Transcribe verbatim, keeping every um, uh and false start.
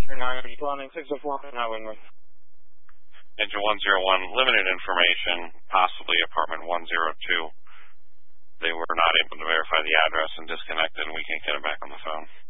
Running six oh four Highway North. Engine one zero one, limited information, possibly apartment one zero two. They were not able to verify the address and disconnected, and we can't get them back on the phone.